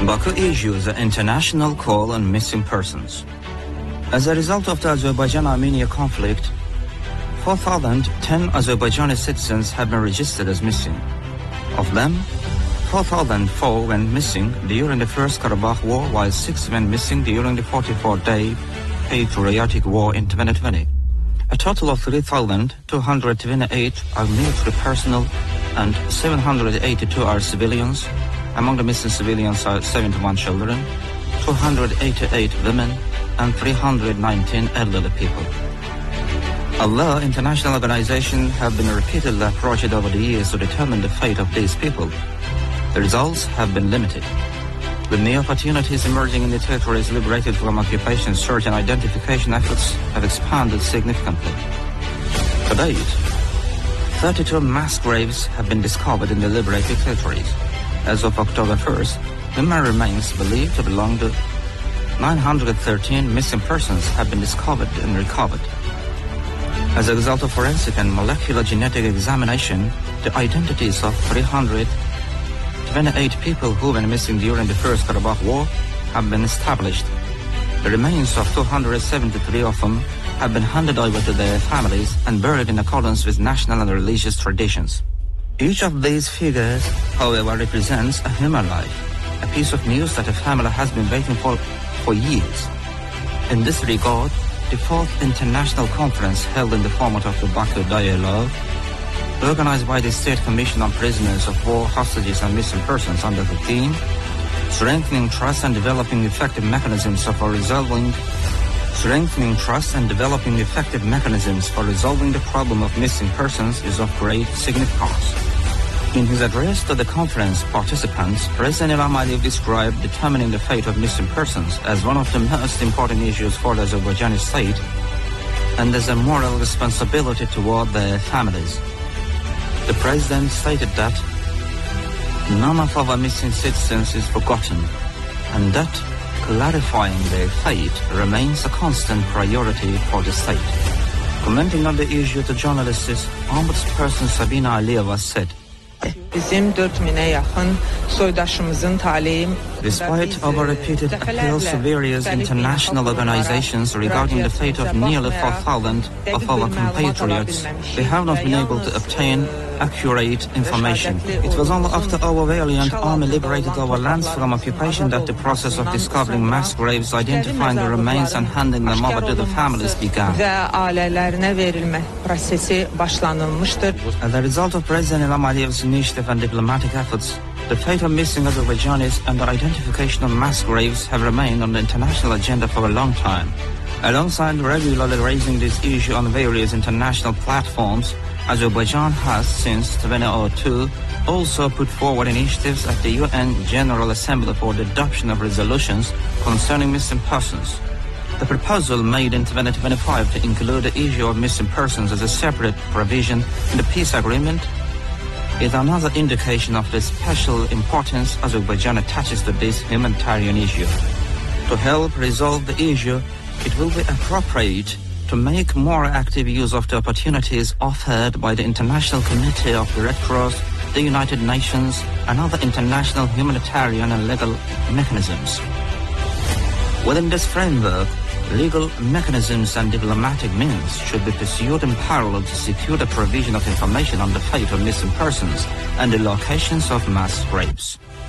Baku issues an international call on missing persons. As a result of the Azerbaijan-Armenia conflict, 4,010 Azerbaijani citizens have been registered as missing. Of them, 4,004 went missing during the First Karabakh War, while 6 went missing during the 44-day patriotic war in 2020. A total of 3,228 are military personnel and 782 are civilians. Among the missing civilians are 71 children, 288 women, and 319 elderly people. Although international organizations have been repeatedly approached over the years to determine the fate of these people, the results have been limited. With new opportunities emerging in the territories liberated from occupation, search and identification efforts have expanded significantly. To date, 32 mass graves have been discovered in the liberated territories. As of October 1st, human remains believed to belong to 913 missing persons have been discovered and recovered. As a result of forensic and molecular genetic examination, the identities of 328 people who went missing during the First Karabakh War have been established. The remains of 273 of them have been handed over to their families and buried in accordance with national and religious traditions. Each of these figures, however, represents a human life, a piece of news that a family has been waiting for years. In this regard, the 4th International Conference held in the format of the Baku Dialogue, organized by the State Commission on Prisoners of War, Hostages and Missing Persons under the theme, Strengthening Trust and Developing Effective Mechanisms for Resolving the problem of missing persons is of great significance. In his address to the conference participants, President Ilham Aliyev described determining the fate of missing persons as one of the most important issues for the Azerbaijani state and as a moral responsibility toward their families. The president stated that none of our missing citizens is forgotten and that clarifying their fate remains a constant priority for the state. Commenting on the issue to journalists, Ombudsperson Sabina Aliyeva said, despite our repeated appeals to various international organizations regarding the fate of nearly 4,000 of our compatriots, we have not been able to obtain accurate information. It was only after our valiant army liberated our lands from occupation that the process of discovering mass graves, identifying the remains and handing them over to the families began. As a result of President Ilham Aliyev's initiative and diplomatic efforts, the fate of missing Azerbaijanis and the identification of mass graves have remained on the international agenda for a long time. Alongside regularly raising this issue on various international platforms, Azerbaijan has, since 2002, also put forward initiatives at the UN General Assembly for the adoption of resolutions concerning missing persons. The proposal made in 2025 to include the issue of missing persons as a separate provision in the peace agreement is another indication of the special importance Azerbaijan attaches to this humanitarian issue. To help resolve the issue, it will be appropriate to make more active use of the opportunities offered by the International Committee of Directors, the United Nations, and other international humanitarian and legal mechanisms. Within this framework, legal mechanisms and diplomatic means should be pursued in parallel to secure the provision of information on the fate of missing persons and the locations of mass graves.